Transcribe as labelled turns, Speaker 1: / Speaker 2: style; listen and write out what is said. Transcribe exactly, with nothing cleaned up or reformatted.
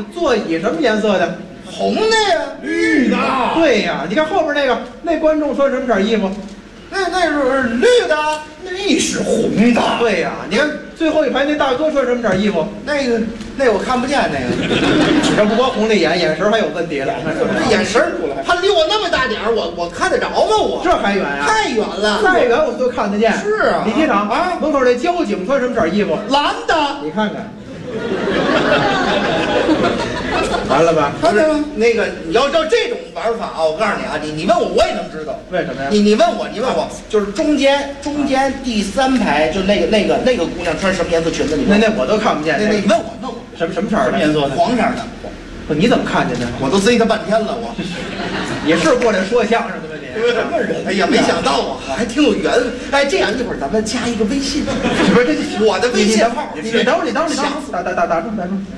Speaker 1: 座椅什么颜色的？
Speaker 2: 红的呀，
Speaker 3: 绿的。
Speaker 1: 对呀，你看后边那个，那观众穿什么色衣服？
Speaker 2: 那那是绿的，
Speaker 3: 那是红的。
Speaker 1: 对呀，你看最后一排那大哥穿什么色衣服？
Speaker 2: 那个那我看不见那个，
Speaker 1: 这不光红的眼，眼神还有问题了。
Speaker 2: 这眼神他离我那么大点儿，我我看得着吗？我
Speaker 1: 这还远呀？
Speaker 2: 太远了，
Speaker 1: 再远我都看得见。
Speaker 2: 是啊，
Speaker 1: 李机长
Speaker 2: 啊，
Speaker 1: 门口那交警穿什么色衣服？
Speaker 2: 蓝的。
Speaker 1: 你看看，完了吧？
Speaker 2: 看见吗？那个你要照这种玩法啊，我告诉你啊，你你问我我也能知道。
Speaker 1: 为什么呀？
Speaker 2: 你你问我，你问我，就是中间中间第三排，就那个那个那个姑娘穿什么颜色裙子？你
Speaker 1: 那那我都看不见。
Speaker 2: 那那你问我问我
Speaker 1: 什么什么色的？
Speaker 3: 什么颜色的？
Speaker 2: 黄色的。
Speaker 1: 不，你怎么看见的？
Speaker 2: 我都追他半天了，我。
Speaker 1: 也是过来说相声的吧你？
Speaker 2: 什么人？哎呀，没想到啊，还挺有缘分。哎，这样一会儿咱们加一个微信，
Speaker 1: 不是这
Speaker 2: 我的微信号。
Speaker 1: 你等会儿，你等会儿，你等会儿，你等会儿，打打打打住打住。